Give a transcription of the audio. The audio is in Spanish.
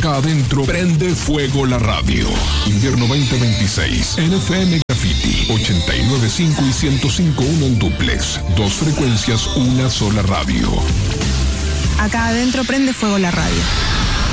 Acá adentro prende fuego la radio. Invierno 2026. NFM Graffiti 89.5 y 105.1 en duplex. 2 frecuencias, una sola radio. Acá adentro prende fuego la radio.